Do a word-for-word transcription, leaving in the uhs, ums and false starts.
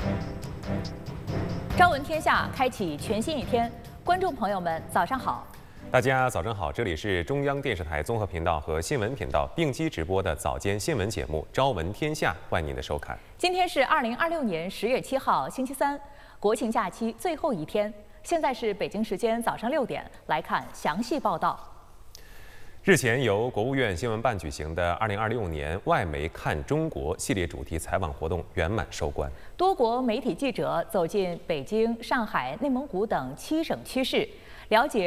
朝闻天下，开启全新一天。观众朋友们，早上好！ 大家早上好，这里是中央电视台综合频道和新闻频道并机直播的早间新闻节目《朝闻天下》，欢迎您的收看。 今天是二零二六年十月七号，星期三，国庆假期最后一天。现在是北京时间早上六点，来看详细报道。 日前，由国务院新闻办举行的二零二六年外媒看中国系列主题采访活动圆满收官。 多国媒体记者走进北京、上海、内蒙古等七省区市，了解